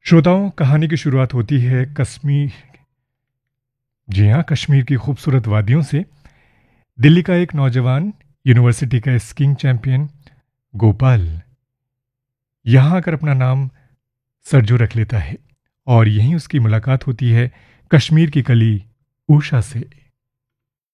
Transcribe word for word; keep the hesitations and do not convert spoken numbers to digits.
श्रोताओं, कहानी की शुरुआत होती है कश्मीर, जी हाँ, कश्मीर की खूबसूरत वादियों से। दिल्ली का एक नौजवान, यूनिवर्सिटी का स्कीइंग चैंपियन गोपाल यहाँ आकर अपना नाम सरजू रख लेता है और यहीं उसकी मुलाकात होती है कश्मीर की कली ऊषा से।